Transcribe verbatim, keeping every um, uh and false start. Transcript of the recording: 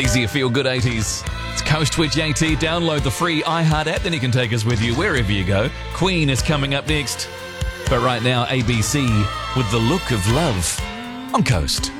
These are your feel-good eighties. It's Coast Twitch AT. Download the free iHeart app, then you can take us with you wherever you go. Queen is coming up next. But right now, A B C with The Look of Love on Coast.